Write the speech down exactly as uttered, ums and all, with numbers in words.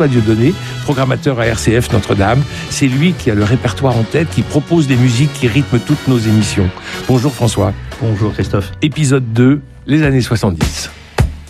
Dieudonné, programmateur à R C F Notre-Dame. C'est lui qui a le répertoire en tête, qui propose des musiques qui rythment toutes nos émissions. Bonjour François. Bonjour Christophe. Épisode deux, les années soixante-dix.